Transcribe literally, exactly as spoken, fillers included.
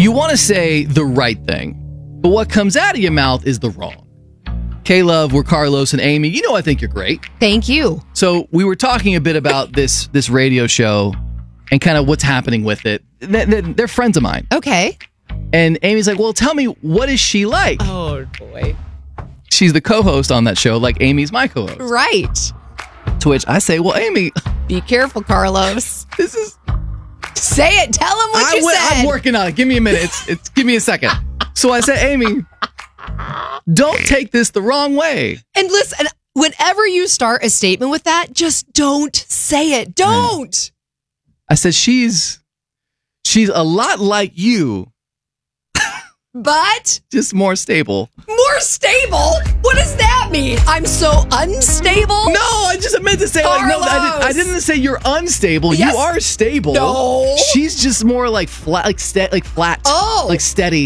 You want to say the right thing, but what comes out of your mouth is the wrong. K-Love, we're Carlos and Amy. You know I think you're great. Thank you. So we were talking a bit about this this radio show and kind of what's happening with it. They're, they're friends of mine. Okay. And Amy's like, well, tell me, what is she like? Oh, boy. She's the co-host on that show, like Amy's my co-host. Right. To which I say, well, Amy, Be careful, Carlos. this is... Say it. Tell him what I you w- said. I'm working on it. Give me a minute. It's, it's Give me a second. So I said, Amy, don't take this the wrong way. And listen, whenever you start a statement with that, just don't say it. Don't. I said, she's she's a lot like you, But just more stable. more stable? What does that mean? I'm so unstable? No, I just meant to say, like, no, I, Carlos. did, I didn't say you're unstable. Yes. You are stable. No. She's just more like flat, like, ste- like flat, Oh. like steady.